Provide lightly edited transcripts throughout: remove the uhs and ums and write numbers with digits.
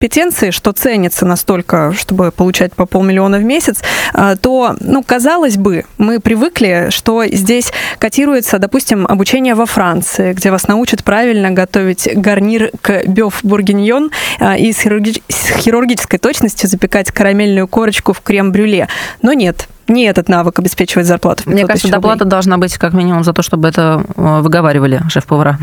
компетенции, что ценится настолько, чтобы получать по 500 000 в месяц, то, казалось бы, мы привыкли, что здесь котируется, допустим, обучение во Франции, где вас научат правильно готовить гарнир к бёв-бургиньон и с хирургической точностью запекать карамельную корочку в крем-брюле. Но нет. Не этот навык обеспечивает зарплату. Мне кажется, доплата должна быть как минимум за то, чтобы это выговаривали шеф-повара.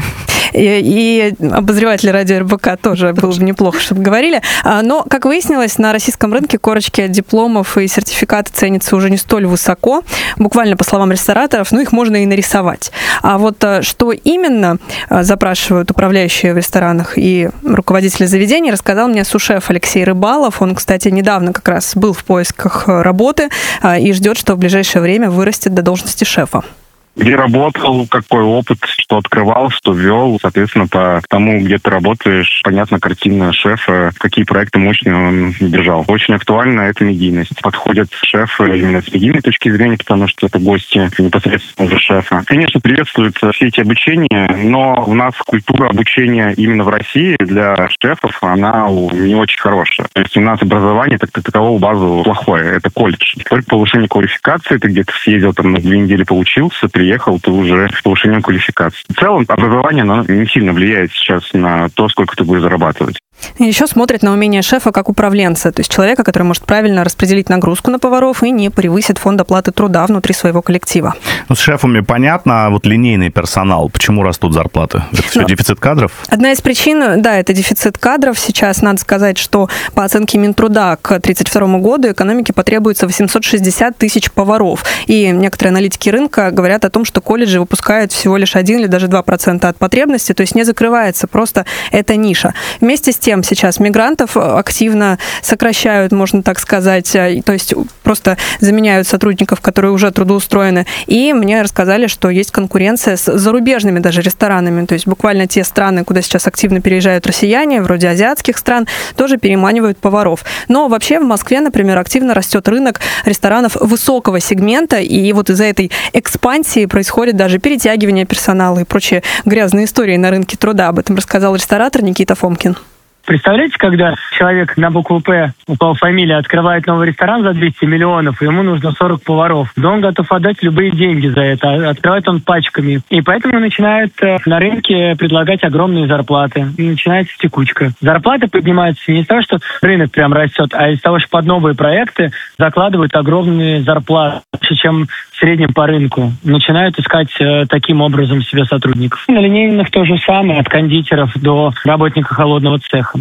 И обозреватели радио РБК тоже было бы неплохо, чтобы говорили. Но, как выяснилось, на российском рынке корочки от дипломов и сертификаты ценятся уже не столь высоко. Буквально, по словам рестораторов, их можно и нарисовать. А вот что именно запрашивают управляющие в ресторанах и руководители заведений, рассказал мне су-шеф Алексей Рыбалов. Он, кстати, недавно как раз был в поисках работы и ждет, что в ближайшее время вырастет до должности шефа. Где работал, какой опыт, что открывал, что вел. Соответственно, по тому, где ты работаешь, понятна картина шефа, какие проекты мощные он держал. Очень актуальна эта медийность. Подходит шеф именно с медийной точки зрения, потому что это гости непосредственно за шефа. Конечно, приветствуются все эти обучения, но у нас культура обучения именно в России для шефов, она не очень хорошая. То есть у нас образование такового базового плохое. Это колледж. Только повышение квалификации, ты где-то съездил, на 2 недели поучился, приехал, ты уже с повышением квалификации. В целом, образование, оно не сильно влияет сейчас на то, сколько ты будешь зарабатывать. И еще смотрят на умение шефа как управленца, то есть человека, который может правильно распределить нагрузку на поваров и не превысит фонд оплаты труда внутри своего коллектива. С шефами понятно, а вот линейный персонал, почему растут зарплаты? Это все дефицит кадров? Одна из причин, да, это дефицит кадров. Сейчас надо сказать, что по оценке Минтруда к 1932 году экономике потребуется 860 тысяч поваров. И некоторые аналитики рынка говорят о том, что колледжи выпускают всего лишь 1 или даже 2% от потребности, то есть не закрывается просто эта ниша. Вместе с тем сейчас мигрантов активно сокращают, можно так сказать, то есть просто заменяют сотрудников, которые уже трудоустроены. И мне рассказали, что есть конкуренция с зарубежными даже ресторанами, то есть буквально те страны, куда сейчас активно переезжают россияне, вроде азиатских стран, тоже переманивают поваров. Но вообще в Москве, например, активно растет рынок ресторанов высокого сегмента, и вот из-за этой экспансии происходит даже перетягивание персонала и прочие грязные истории на рынке труда. Об этом рассказал ресторатор Никита Фомкин. Представляете, когда человек на букву «П», упала фамилия, открывает новый ресторан за 200 миллионов, и ему нужно 40 поваров. Да он готов отдать любые деньги за это. Открывает он пачками. И поэтому начинает на рынке предлагать огромные зарплаты. И начинается текучка. Зарплаты поднимаются не из того, что рынок прям растет, а из того, что под новые проекты закладывают огромные зарплаты, чем в среднем по рынку. Начинают искать таким образом себе сотрудников. На линейных то же самое, от кондитеров до работника холодного цеха.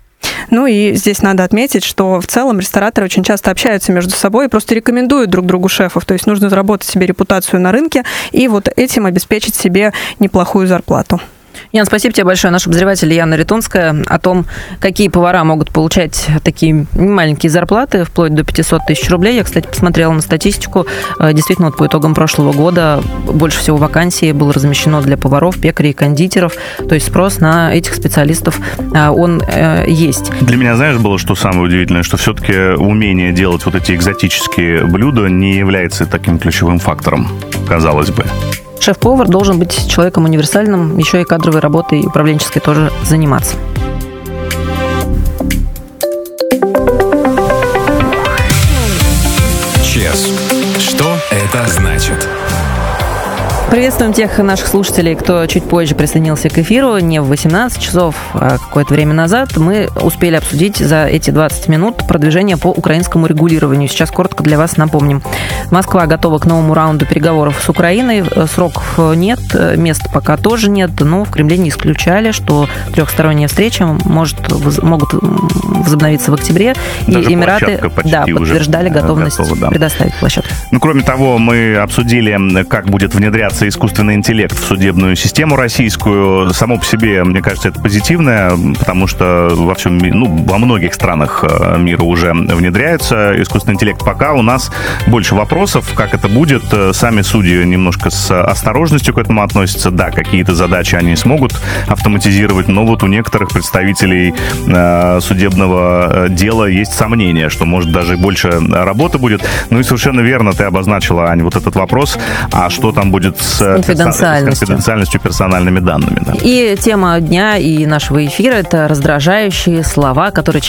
И здесь надо отметить, что в целом рестораторы очень часто общаются между собой и просто рекомендуют друг другу шефов. То есть нужно заработать себе репутацию на рынке и вот этим обеспечить себе неплохую зарплату. Ян, спасибо тебе большое. Наш обозреватель Яна Ритунская о том, какие повара могут получать такие маленькие зарплаты, вплоть до 500 тысяч рублей. Я, кстати, посмотрела на статистику. Действительно, по итогам прошлого года больше всего вакансий было размещено для поваров, пекарей, кондитеров. То есть спрос на этих специалистов, он есть. Для меня, знаешь, было что самое удивительное, что все-таки умение делать вот эти экзотические блюда не является таким ключевым фактором, казалось бы. Шеф-повар должен быть человеком универсальным, еще и кадровой работой, и управленческой тоже заниматься. ЧС. Что это значит? Приветствуем тех наших слушателей, кто чуть позже присоединился к эфиру, не в 18 часов, а какое-то время назад. Мы успели обсудить за эти 20 минут продвижение по украинскому регулированию. Сейчас коротко для вас напомним. Москва готова к новому раунду переговоров с Украиной. Сроков нет, мест пока тоже нет, но в Кремле не исключали, что трехсторонняя встреча могут возобновиться в октябре. Даже и Эмираты подтверждали готовность предоставить площадку. Кроме того, мы обсудили, как будет внедряться искусственный интеллект в судебную систему российскую. Само по себе, мне кажется, это позитивное, потому что во многих странах мира уже внедряется искусственный интеллект. Пока у нас больше вопросов, как это будет. Сами судьи немножко с осторожностью к этому относятся. Да, какие-то задачи они смогут автоматизировать, но вот у некоторых представителей судебного дела есть сомнения, что, может, даже больше работы будет. И совершенно верно ты обозначила, Ань, вот этот вопрос, а что там будет с с конфиденциальностью, персональными данными. Да. И тема дня и нашего эфира – это раздражающие слова, которые